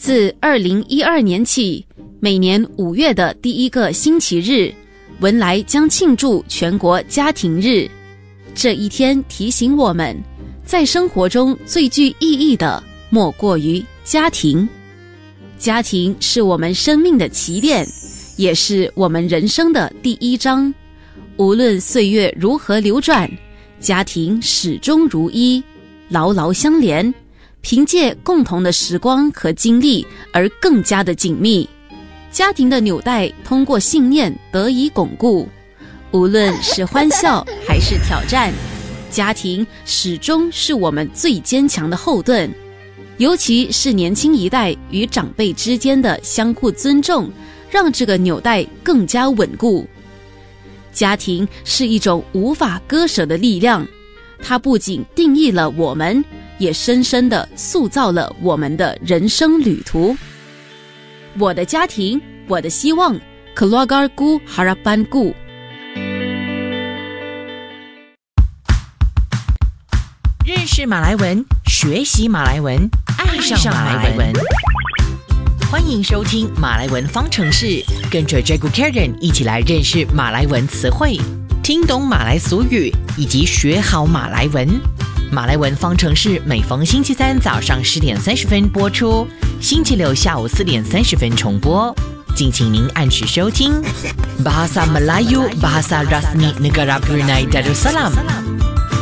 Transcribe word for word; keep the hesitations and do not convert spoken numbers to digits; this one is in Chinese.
自二零一二年起，每年五月的第一个星期日，文莱将庆祝全国家庭日。这一天提醒我们，在生活中最具意义的莫过于家庭。家庭是我们生命的起点，也是我们人生的第一章。无论岁月如何流转，家庭始终如一，牢牢相连，凭借共同的时光和经历而更加的紧密。家庭的纽带通过信念得以巩固，无论是欢笑还是挑战，家庭始终是我们最坚强的后盾。尤其是年轻一代与长辈之间的相互尊重，让这个纽带更加稳固。家庭是一种无法割舍的力量，它不仅定义了我们，也深深地塑造了我们的人生旅途。我的家庭，我的希望 Keluargaku Harapanku。 认识马来文，学习马来文，爱上马来文。欢迎收听马来文方程式，跟着 Jago Karen 一起来认识马来文词汇，听懂马来俗语，以及学好马来文。马来文方程式每逢星期三早上十点三十分播出，星期六下午四点三十分重播。敬请您按时收听。Bahasa Melayu, Bahasa Rasmi Negara Brunei Darussalam。